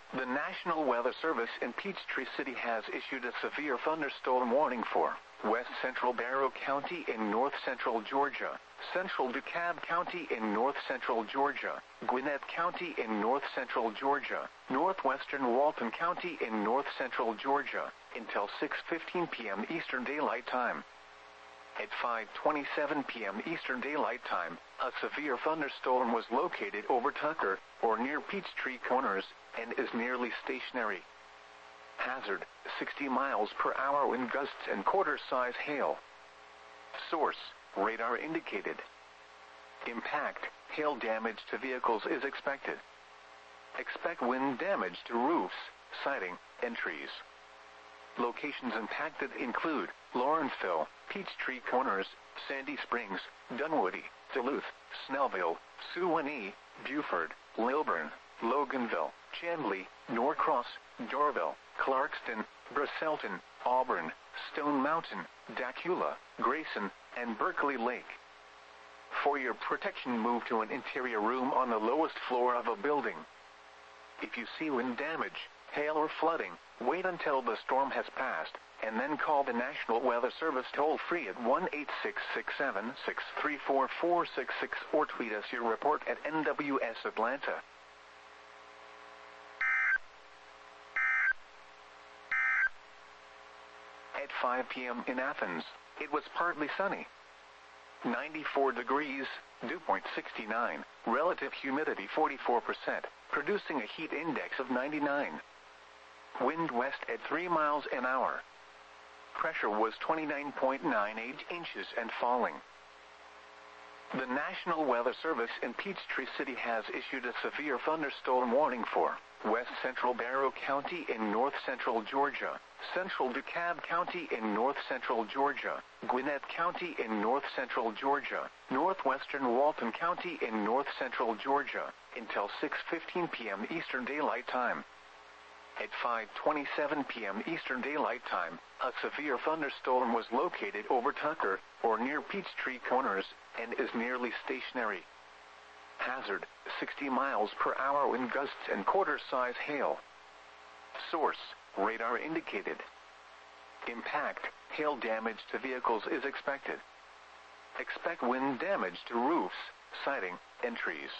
The National Weather Service in Peachtree City has issued a severe thunderstorm warning for West Central Barrow County in North Central Georgia, Central DeKalb County in North Central Georgia, Gwinnett County in North Central Georgia, Northwestern Walton County in North Central Georgia, until 6:15 p.m. Eastern Daylight Time. At 5:27 p.m. Eastern Daylight Time, a severe thunderstorm was located over Tucker, or near Peachtree Corners, and is nearly stationary. Hazard, 60 miles per hour wind gusts and quarter-size hail. Source, radar indicated. Impact, hail damage to vehicles is expected. Expect wind damage to roofs, siding, and trees. Locations impacted include Lawrenceville, Peachtree Corners, Sandy Springs, Dunwoody, Duluth, Snellville, Suwanee, Buford, Lilburn, Loganville, Chamblee, Norcross, Dorville, Clarkston, Brasselton, Auburn, Stone Mountain, Dacula, Grayson, and Berkeley Lake. For your protection, move to an interior room on the lowest floor of a building. If you see wind damage, hail or flooding, wait until the storm has passed, and then call the National Weather Service toll-free at 1-866-763-4466 or tweet us your report at NWS Atlanta. At 5 p.m. in Athens, it was partly sunny. 94 degrees, dew point 69, relative humidity 44%, producing a heat index of 99. Wind west at 3 miles an hour. Pressure was 29.98 inches and falling. The National Weather Service in Peachtree City has issued a severe thunderstorm warning for West Central Barrow County in North Central Georgia, Central DeKalb County in North Central Georgia, Gwinnett County in North Central Georgia, Northwestern Walton County in North Central Georgia, until 6:15 p.m. Eastern Daylight Time. At 5:27 p.m. Eastern Daylight Time, a severe thunderstorm was located over Tucker, or near Peachtree Corners, and is nearly stationary. Hazard, 60 miles per hour wind gusts and quarter-size hail. Source, radar indicated. Impact, hail damage to vehicles is expected. Expect wind damage to roofs, siding, and trees.